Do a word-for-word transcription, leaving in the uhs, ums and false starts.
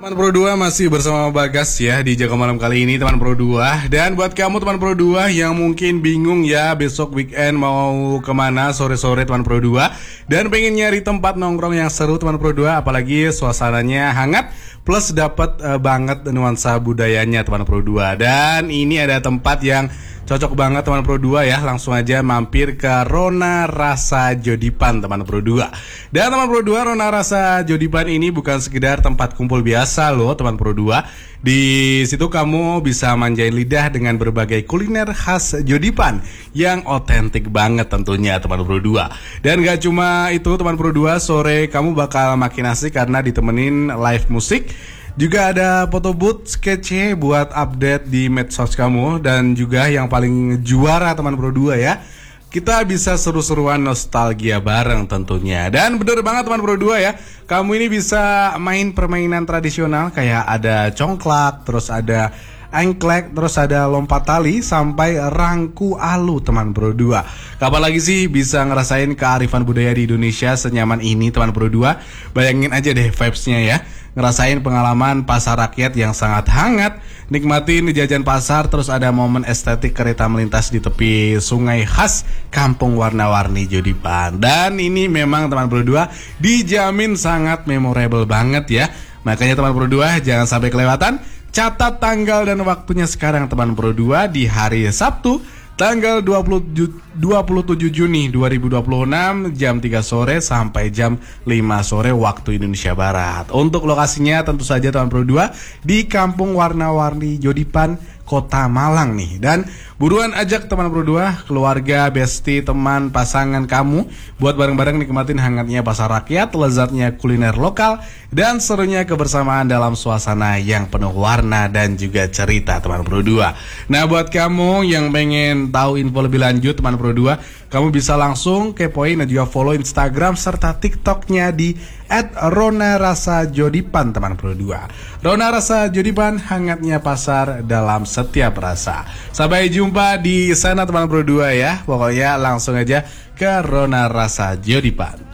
Teman Pro dua masih bersama Bagas ya di Jaga Malam kali ini teman Pro dua. Dan buat kamu teman Pro dua yang mungkin bingung ya besok weekend mau kemana sore-sore teman Pro dua, dan pengen nyari tempat nongkrong yang seru teman Pro dua, apalagi suasananya hangat plus dapat uh, banget nuansa budayanya teman Pro dua. Dan ini ada tempat yang cocok banget teman Pro dua ya. Langsung aja mampir ke Rona Rasa Jodipan teman Pro dua. Dan teman Pro dua, Rona Rasa Jodipan ini bukan sekedar tempat kumpul biasa loh teman Pro dua. Di situ kamu bisa manjain lidah dengan berbagai kuliner khas Jodipan yang otentik banget tentunya teman Pro dua. Dan gak cuma itu teman Pro dua, sore kamu bakal makin asik karena ditemenin live musik. Juga ada foto booth sketch buat update di medsos kamu. Dan juga yang paling juara teman Pro dua ya, kita bisa seru-seruan nostalgia bareng tentunya. Dan bener banget teman Pro dua ya, kamu ini bisa main permainan tradisional kayak ada congklak, terus ada engklek, terus ada lompat tali, sampai rangku alu teman Pro dua. Kapan lagi sih bisa ngerasain kearifan budaya di Indonesia senyaman ini teman Pro dua? Bayangin aja deh vibes-nya ya, ngerasain pengalaman pasar rakyat yang sangat hangat, nikmatin jajan pasar, terus ada momen estetik kereta melintas di tepi sungai khas kampung warna-warni Jodipan. Dan ini memang teman Pro dua dijamin sangat memorable banget ya. Makanya teman Pro dua jangan sampai kelewatan. Catat tanggal dan waktunya sekarang teman Pro dua, di hari Sabtu tanggal dua puluh tujuh Juni dua ribu dua puluh enam jam tiga sore sampai jam lima sore waktu Indonesia Barat. Untuk lokasinya tentu saja teman Pro dua di Kampung Warna-Warni Jodipan, Kota Malang nih. Dan buruan ajak teman Pro dua, keluarga, besti, teman, pasangan kamu buat bareng-bareng nikmatin hangatnya pasar rakyat, lezatnya kuliner lokal, dan serunya kebersamaan dalam suasana yang penuh warna dan juga cerita teman Pro dua. Nah, buat kamu yang pengen tahu info lebih lanjut teman Pro dua, kamu bisa langsung kepoin dan juga follow Instagram serta TikToknya di et rona rasa jodipan teman Pro dua. Rona Rasa Jodipan, hangatnya pasar dalam setiap rasa. Sampai jumpa di sana teman Pro dua ya. Pokoknya langsung aja ke Rona Rasa Jodipan.